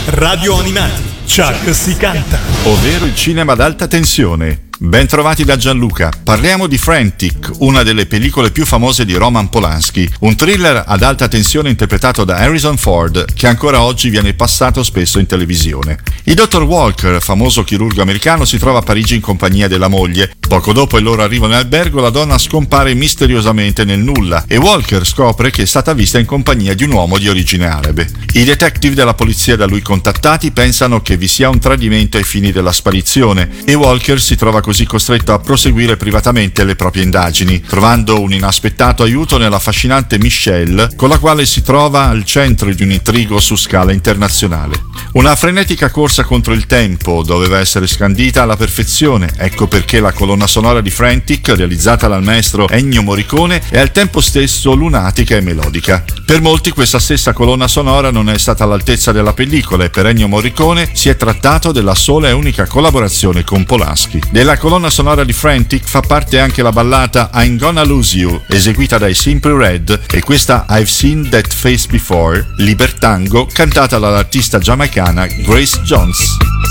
Radio Animati, Chuck si canta. Ovvero il cinema ad alta tensione. Ben trovati da Gianluca. Parliamo di Frantic, una delle pellicole più famose di Roman Polanski, un thriller ad alta tensione interpretato da Harrison Ford che ancora oggi viene passato spesso in televisione. Il dottor Walker, famoso chirurgo americano, si trova a Parigi in compagnia della moglie. Poco dopo il loro arrivo in albergo, la donna scompare misteriosamente nel nulla e Walker scopre che è stata vista in compagnia di un uomo di origine arabe. I detective della polizia da lui contattati pensano che vi sia un tradimento ai fini della sparizione e Walker si trova così costretto a proseguire privatamente le proprie indagini, trovando un inaspettato aiuto nell'affascinante Michelle, con la quale si trova al centro di un intrigo su scala internazionale. Una frenetica corsa contro il tempo doveva essere scandita alla perfezione, ecco perché la colonna sonora di Frantic, realizzata dal maestro Ennio Morricone, è al tempo stesso lunatica e melodica. Per molti questa stessa colonna sonora non è stata all'altezza della pellicola e per Ennio Morricone si è trattato della sola e unica collaborazione con Polanski. Della colonna sonora di Frantic fa parte anche la ballata I'm Gonna Lose You, eseguita dai Simply Red, e questa I've Seen That Face Before, Libertango, cantata dall'artista giamaicana Grace Jones.